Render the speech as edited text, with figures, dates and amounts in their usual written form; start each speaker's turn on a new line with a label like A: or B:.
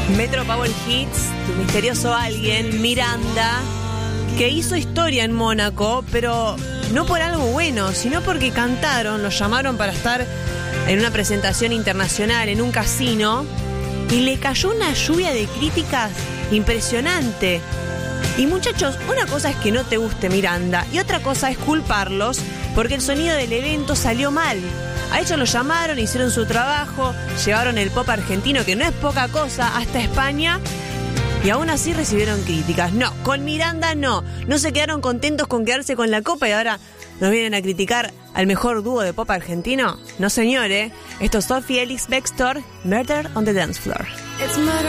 A: Metro Power Hits, tu misterioso alguien, Miranda, que hizo historia en Mónaco, pero no por algo bueno, sino porque cantaron, los llamaron para estar en una presentación internacional en un casino y le cayó una lluvia de críticas impresionante. Y muchachos, una cosa es que no te guste Miranda y otra cosa es culparlos porque el sonido del evento salió mal. A ellos los llamaron, hicieron su trabajo, llevaron el pop argentino, que no es poca cosa, hasta España, y aún así recibieron críticas. No, con Miranda no se quedaron contentos con quedarse con la copa y ahora nos vienen a criticar al mejor dúo de pop argentino. No señor, Esto es Sophie Ellis Bextor, Murder on the Dance Floor.